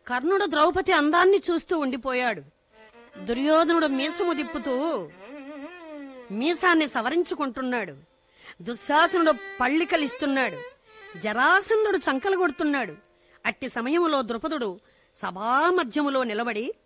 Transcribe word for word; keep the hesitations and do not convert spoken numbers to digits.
కర్ణుడు ద్రౌపది అందాన్ని చూస్తూ ఉండిపోయాడు. దుర్యోధనుడు మీసము దిప్పుతూ మీసాన్ని సవరించుకుంటున్నాడు. దుశ్శాసనుడు పళ్ళికలిస్తున్నాడు. జరాసంధుడు చంకలు కొడుతున్నాడు. అట్టి సమయములో ద్రుపదుడు సభామధ్యములో నిలబడి